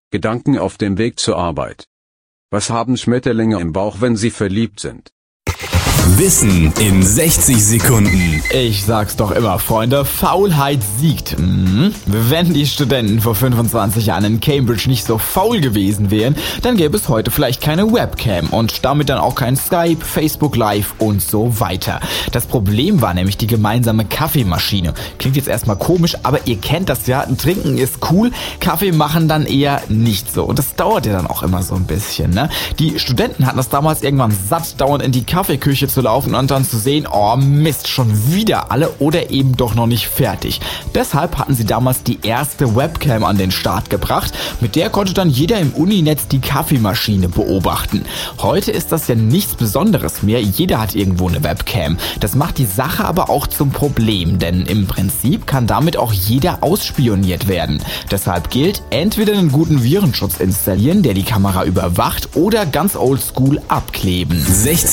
Gedanken auf dem Weg zur Arbeit. Was haben Schmetterlinge im Bauch, wenn sie verliebt sind? Wissen in 60 Sekunden. Ich sag's doch immer, Freunde, Faulheit siegt. Wenn die Studenten vor 25 Jahren in Cambridge nicht so faul gewesen wären, dann gäbe es heute vielleicht keine Webcam und damit dann auch kein Skype, Facebook Live und so weiter. Das Problem war nämlich die gemeinsame Kaffeemaschine. Klingt jetzt erstmal komisch, aber ihr kennt das ja, Trinken ist cool, Kaffee machen dann eher nicht so. Und das dauert ja dann auch immer so ein bisschen, ne? Die Studenten hatten das damals irgendwann satt, dauernd in die Kaffeeküche zu laufen und dann zu sehen, oh Mist, schon wieder alle oder eben doch noch nicht fertig. Deshalb hatten sie damals die erste Webcam an den Start gebracht. Mit der konnte dann jeder im Uninetz die Kaffeemaschine beobachten. Heute ist das ja nichts Besonderes mehr. Jeder hat irgendwo eine Webcam. Das macht die Sache aber auch zum Problem, denn im Prinzip kann damit auch jeder ausspioniert werden. Deshalb gilt, entweder einen guten Virenschutz installieren, der die Kamera überwacht, oder ganz oldschool abkleben.